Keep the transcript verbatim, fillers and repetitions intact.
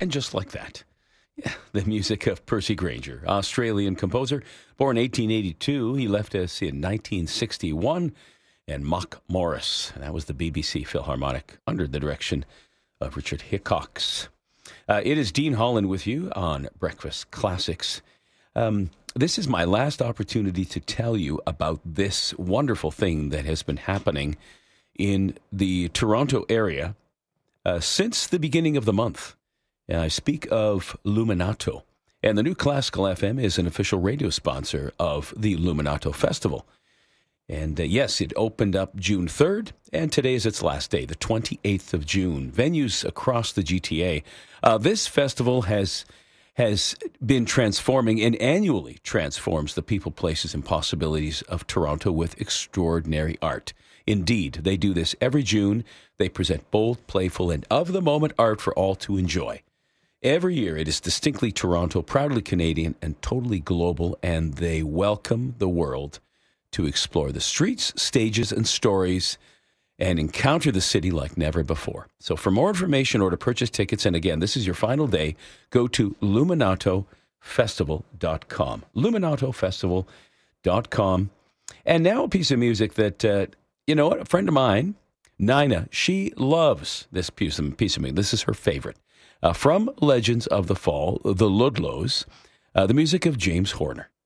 And just like that, yeah, the music of Percy Grainger, Australian composer, born eighteen eighty-two. He left us in nineteen sixty-one. And Mock Morris, that was the B B C Philharmonic under the direction of Richard Hickox. Uh, it is Dean Holland with you on Breakfast Classics. Um, this is my last opportunity to tell you about this wonderful thing that has been happening in the Toronto area uh, since the beginning of the month. And I speak of Luminato. And the new Classical F M is an official radio sponsor of the Luminato Festival. And uh, yes, it opened up June third, and today is its last day, the twenty-eighth of June. Venues across the G T A. Uh, this festival has has been transforming and annually transforms the people, places, and possibilities of Toronto with extraordinary art. Indeed, they do this every June. They present bold, playful, and of-the-moment art for all to enjoy. Every year, it is distinctly Toronto, proudly Canadian, and totally global, and they welcome the world to explore the streets, stages, and stories and encounter the city like never before. So for more information or to purchase tickets, and again, this is your final day, go to luminato festival dot com. luminato festival dot com. And now a piece of music that, uh, you know what, a friend of mine, Nina, she loves this piece of, piece of music. This is her favorite. Uh, from Legends of the Fall, the Ludlows, uh, the music of James Horner.